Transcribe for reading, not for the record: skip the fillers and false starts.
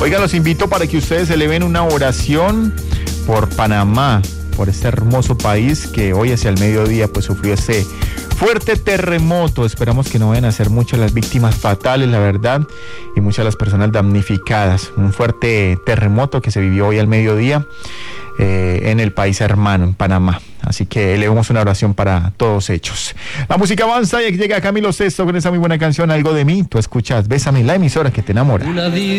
Oiga, los invito para que ustedes eleven una oración por Panamá, por este hermoso país que hoy hacia el mediodía pues sufrió este fuerte terremoto. Esperamos que no vayan a ser muchas las víctimas fatales, la verdad, y muchas las personas damnificadas. Un fuerte terremoto que se vivió hoy al mediodía en el país hermano, en Panamá. Así que elevemos una oración para todos ellos. La música avanza y llega Camilo Sesto con esa muy buena canción, Algo de mí. Tú escuchas Bésame, la emisora que te enamora.